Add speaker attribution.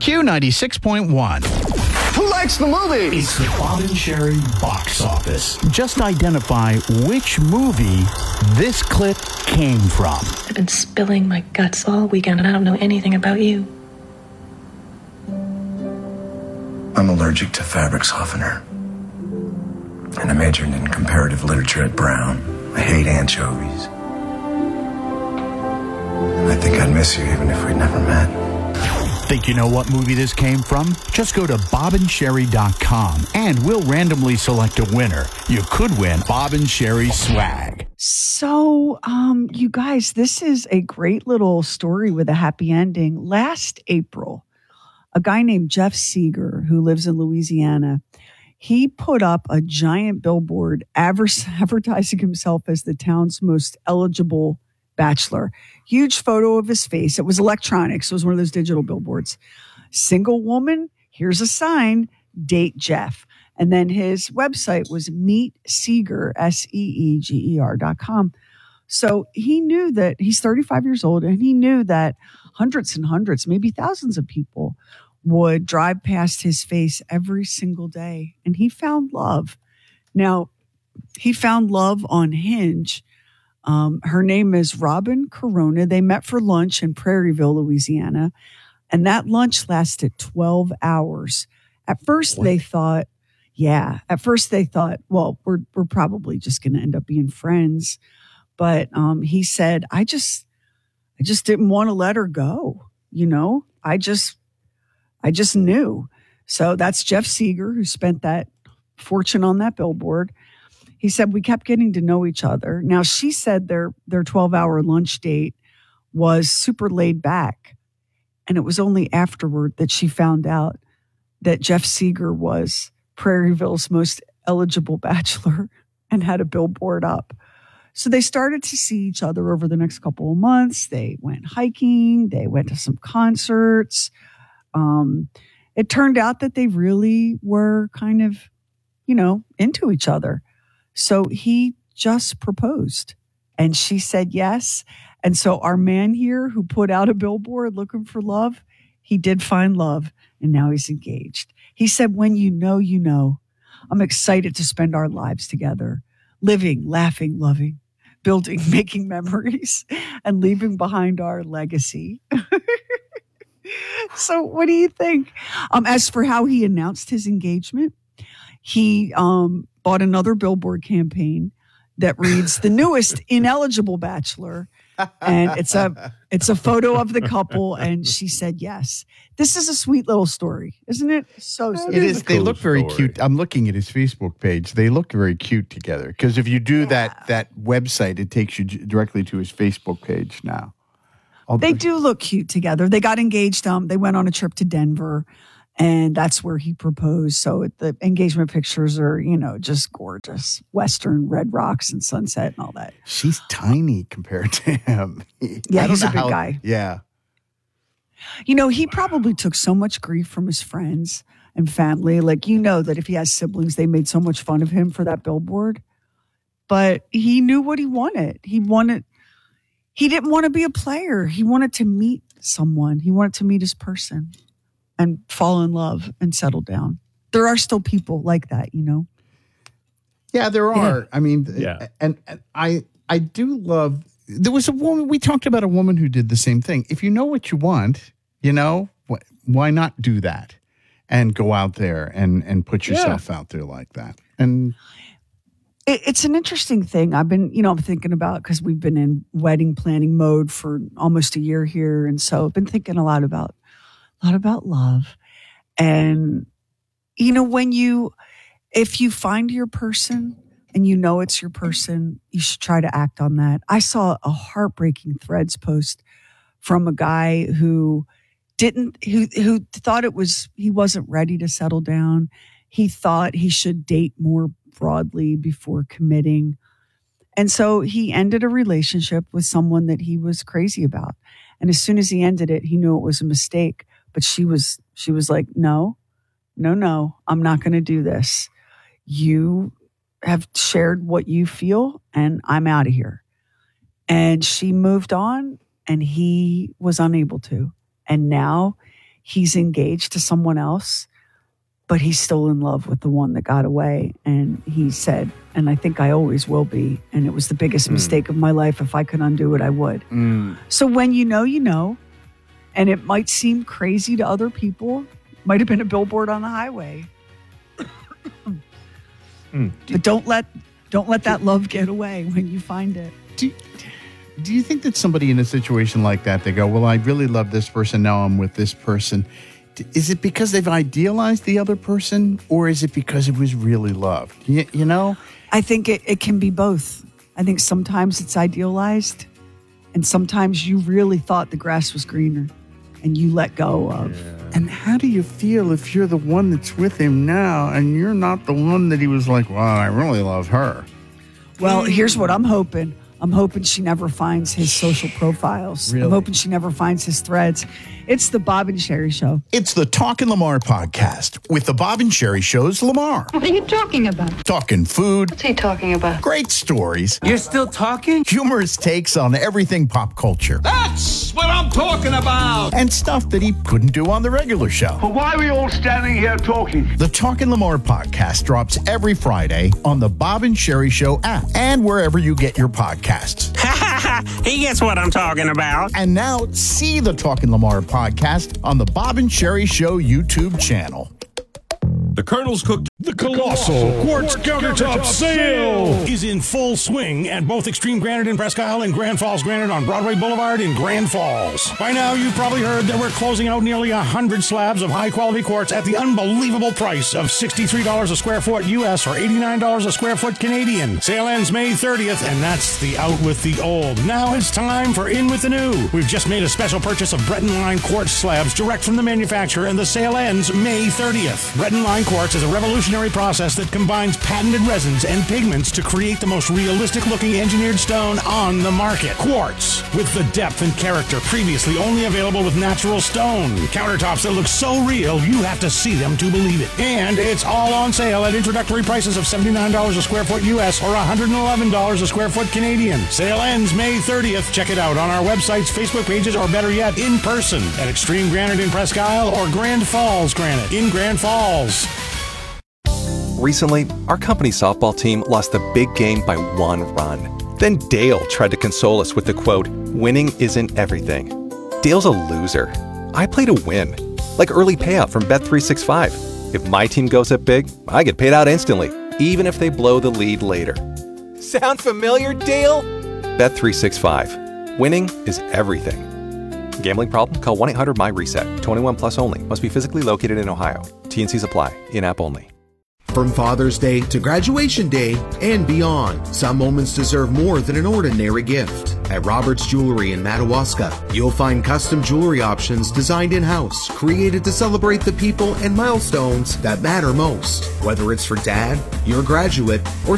Speaker 1: Q96.1.
Speaker 2: Who likes the movie?
Speaker 3: It's the Bob and Sherry box office.
Speaker 1: Just identify which movie this clip came from.
Speaker 4: I've been spilling my guts all weekend and I don't know anything about you.
Speaker 5: I'm allergic to fabric softener. And I majored in comparative literature at Brown. I hate anchovies. And I think I'd miss you even if we'd never met.
Speaker 1: Think you know what movie this came from? Just go to bobandsherry.com and we'll randomly select a winner. You could win Bob and Sherry swag.
Speaker 6: So, you guys, this is a great little story with a happy ending. Last April, a guy named Jeff Seeger, who lives in Louisiana, he put up a giant billboard advertising himself as the town's most eligible bachelor. Huge photo of his face. It was electronic, so it was one of those digital billboards. Single woman, here's a sign, date Jeff. And then his website was meetseeger, SEEGER.com. So he knew that he's 35 years old, and he knew that hundreds and hundreds, maybe thousands of people would drive past his face every single day. And he found love. Now, he found love on Hinge. Her name is Robin Corona. They met for lunch in Prairieville, Louisiana. And that lunch lasted 12 hours. At first they thought, well, we're probably just going to end up being friends. But he said, I just didn't want to let her go. You know, I just knew. So that's Jeff Seeger, who spent that fortune on that billboard. He said, we kept getting to know each other. Now, she said their 12-hour lunch date was super laid back. And it was only afterward that she found out that Jeff Seeger was Prairieville's most eligible bachelor and had a billboard up. So they started to see each other over the next couple of months. They went hiking. They went to some concerts. It turned out that they really were kind of, into each other. So he just proposed and she said yes. And so our man here who put out a billboard looking for love, he did find love and now he's engaged. He said, when you know, I'm excited to spend our lives together, living, laughing, loving, building, making memories, and leaving behind our legacy. So what do you think? As for how he announced his engagement, he bought another billboard campaign that reads the newest ineligible bachelor. And it's a photo of the couple. And she said, yes, this is a sweet little story, isn't it? So sweet.
Speaker 1: It is. They look very cute. I'm looking at his Facebook page. They look very cute together. Because if you do that website, it takes you directly to his Facebook page now.
Speaker 6: They do look cute together. They got engaged. They went on a trip to Denver. And that's where he proposed. So the engagement pictures are, just gorgeous. Western red rocks and sunset and all that.
Speaker 1: She's tiny compared to him.
Speaker 6: Yeah, he's a big guy.
Speaker 1: Yeah.
Speaker 6: He probably took so much grief from his friends and family. Like, that if he has siblings, they made so much fun of him for that billboard. But he knew what he wanted. He didn't want to be a player. He wanted to meet someone. He wanted to meet his person and fall in love and settle down. There are still people like that,
Speaker 1: Yeah, there are. Yeah. I mean, and I do love, there was a woman, we talked about a woman who did the same thing. If you know what you want, why not do that and go out there and put yourself out there like that? And
Speaker 6: it's an interesting thing. I've been, I'm thinking about, because we've been in wedding planning mode for almost a year here. And so I've been thinking a lot about love. And, if you find your person and it's your person, you should try to act on that. I saw a heartbreaking Threads post from a guy who thought he wasn't ready to settle down. He thought he should date more broadly before committing. And so he ended a relationship with someone that he was crazy about. And as soon as he ended it, he knew it was a mistake. But she was like, no, I'm not going to do this. You have shared what you feel and I'm out of here. And she moved on and he was unable to. And now he's engaged to someone else, but he's still in love with the one that got away. And he said, and I think I always will be. And it was the biggest mistake of my life. If I could undo it, I would. So when you know, you know, and it might seem crazy to other people, might have been a billboard on the highway. But don't let that love get away when you find it.
Speaker 1: Do you think that somebody in a situation like that, they go, well, I really love this person, now I'm with this person. Is it because they've idealized the other person, or is it because it was really love? You know?
Speaker 6: I think it can be both. I think sometimes it's idealized, and sometimes you really thought the grass was greener and you let go of.
Speaker 1: Yeah. And how do you feel if you're the one that's with him now and you're not the one that he was like, well, I really love her?
Speaker 6: Well, here's what I'm hoping. I'm hoping she never finds his social profiles.
Speaker 1: Really?
Speaker 6: I'm hoping she never finds his threads. It's the Bob and Sherry Show.
Speaker 7: It's the Talkin' Lamar podcast with the Bob and Sherry Show's Lamar.
Speaker 8: What are you talking about?
Speaker 7: Talking food.
Speaker 8: What's he talking about?
Speaker 7: Great stories.
Speaker 2: You're still talking?
Speaker 7: Humorous takes on everything pop culture.
Speaker 2: That's what I'm talking about.
Speaker 7: And stuff that he couldn't do on the regular show.
Speaker 2: But why are we all standing here talking?
Speaker 7: The Talkin' Lamar podcast drops every Friday on the Bob and Sherry Show app and wherever you get your podcasts.
Speaker 9: He gets what I'm talking about.
Speaker 7: And now see the Talkin' Lamar podcast on the Bob and Sherry Show YouTube channel.
Speaker 10: The Colonel's Cooked. The Colossal Quartz Countertop Sale is in full swing at both Extreme Granite in Presque Isle and Grand Falls Granite on Broadway Boulevard in Grand Falls. By now, you've probably heard that we're closing out nearly 100 slabs of high-quality quartz at the unbelievable price of $63 a square foot U.S. or $89 a square foot Canadian. Sale ends May 30th, and that's the out with the old. Now it's time for in with the new. We've just made a special purchase of Breton Line quartz slabs direct from the manufacturer, and the sale ends May 30th. Breton Line quartz is a revolutionary process that combines patented resins and pigments to create the most realistic-looking engineered stone on the market. Quartz, with the depth and character previously only available with natural stone. Countertops that look so real, you have to see them to believe it. And it's all on sale at introductory prices of $79 a square foot U.S. or $111 a square foot Canadian. Sale ends May 30th. Check it out on our websites, Facebook pages, or better yet, in person at Extreme Granite in Presque Isle or Grand Falls Granite in Grand Falls.
Speaker 11: Recently, our company softball team lost the big game by 1 run. Then Dale tried to console us with the quote, "Winning isn't everything." Dale's a loser. I play to win. Like early payout from Bet365. If my team goes up big, I get paid out instantly, even if they blow the lead later. Sound familiar, Dale? Bet365. Winning is everything. Gambling problem? Call 1-800-MY-RESET. 21 plus only. Must be physically located in Ohio. T&Cs apply. In-app only.
Speaker 12: From Father's Day to graduation day and beyond, some moments deserve more than an ordinary gift. At Roberts Jewelry in Madawaska, you'll find custom jewelry options designed in-house, created to celebrate the people and milestones that matter most. Whether it's for dad, your graduate, or